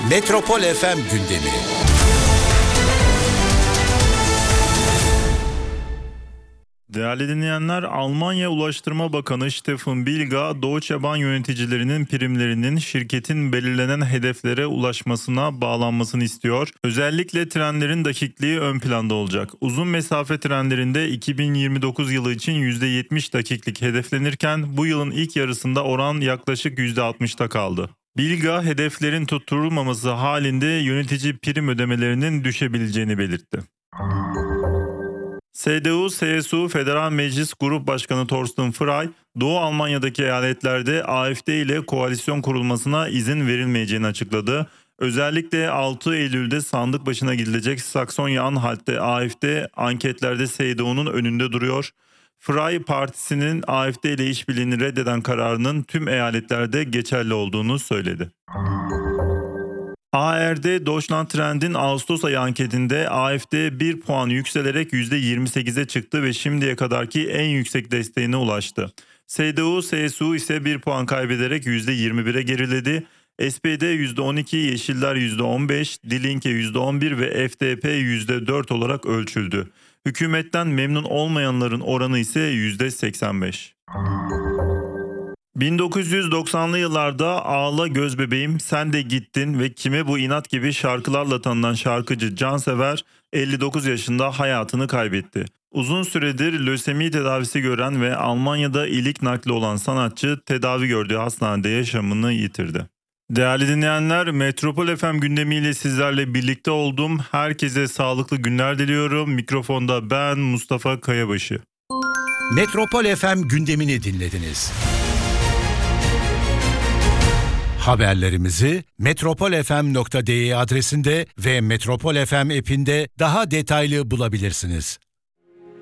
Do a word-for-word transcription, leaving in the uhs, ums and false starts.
Metropol F M gündemi. Değerli dinleyenler, Almanya Ulaştırma Bakanı Stefan Bilga, Deutsche Bahn yöneticilerinin primlerinin şirketin belirlenen hedeflere ulaşmasına bağlanmasını istiyor. Özellikle trenlerin dakikliği ön planda olacak. Uzun mesafe trenlerinde iki bin yirmi dokuz yılı için yüzde yetmiş dakiklik hedeflenirken bu yılın ilk yarısında oran yaklaşık yüzde altmışta kaldı. Bilga, hedeflerin tutturulmaması halinde yönetici prim ödemelerinin düşebileceğini belirtti. C D U C S U Federal Meclis Grup Başkanı Thorsten Frey, Doğu Almanya'daki eyaletlerde A F D ile koalisyon kurulmasına izin verilmeyeceğini açıkladı. Özellikle altı Eylül'de sandık başına gidilecek Saksonya-Anhalt'te A F D anketlerde C D U'nun önünde duruyor. Frey, partisinin A F D ile işbirliğini reddeden kararının tüm eyaletlerde geçerli olduğunu söyledi. A R D Deutschland Trend'in Ağustos ayı anketinde A F D bir puan yükselerek yüzde yirmi sekize çıktı ve şimdiye kadarki en yüksek desteğine ulaştı. C D U C S U ise bir puan kaybederek yüzde yirmi bire geriledi. S P D yüzde on iki, Yeşiller yüzde on beş, Die Linke yüzde on bir ve F D P yüzde dört olarak ölçüldü. Hükümetten memnun olmayanların oranı ise yüzde seksen beş. bin dokuz yüz doksanlı yıllarda Ağla Göz Bebeğim, Sen de Gittin ve Kime Bu İnat gibi şarkılarla tanınan şarkıcı Cansever elli dokuz yaşında hayatını kaybetti. Uzun süredir lösemi tedavisi gören ve Almanya'da ilik nakli olan sanatçı tedavi gördüğü hastanede yaşamını yitirdi. Değerli dinleyenler, Metropol F M gündemiyle sizlerle birlikte oldum. Herkese sağlıklı günler diliyorum. Mikrofonda ben Mustafa Kayabaşı. Metropol F M gündemini dinlediniz. Haberlerimizi metropol f m nokta d e adresinde ve Metropol F M app'inde daha detaylı bulabilirsiniz.